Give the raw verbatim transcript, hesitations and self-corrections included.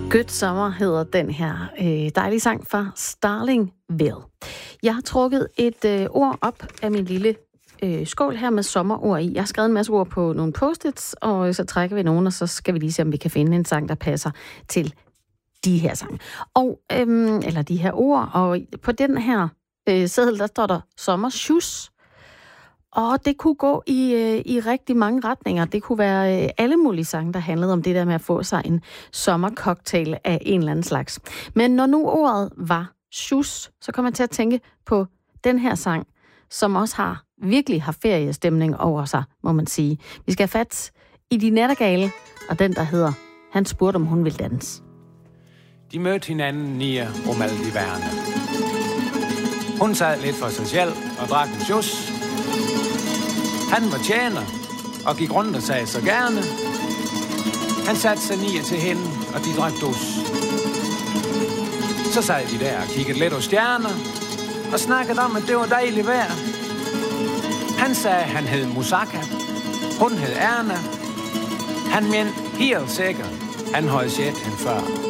Good Summer hedder den her øh, dejlige sang fra Starlingville. Jeg har trukket et øh, ord op af min lille øh, skål her med sommerord i. Jeg har skrevet en masse ord på nogle post-its, og så trækker vi nogen, og så skal vi lige se, om vi kan finde en sang, der passer til de her sange. Og, øhm, eller de her ord. Og på den her øh, seddel, der står der sommersjus. Og det kunne gå i, øh, i rigtig mange retninger. Det kunne være øh, alle mulige sange, der handlede om det der med at få sig en sommercocktail af en eller anden slags. Men når nu ordet var sjus, så kommer man til at tænke på den her sang, som også har virkelig har feriestemning over sig, må man sige. Vi skal have fat i De Nattergale, og den, der hedder Han spurgte, om hun ville danse. De mødte hinanden i Romaldiverne. Hun sad lidt for sig selv og drak en sjus. Han var tjener og gik rundt og sagde så gerne. Han satte sig nier til hende, og de drak dus. Så sad de der og kiggede lidt på stjerner og snakkede om, at det var dejligt vejr. Han sagde, han hed Musaka. Hun hed Erna. Han mente helt sikkert, han havde set hende før.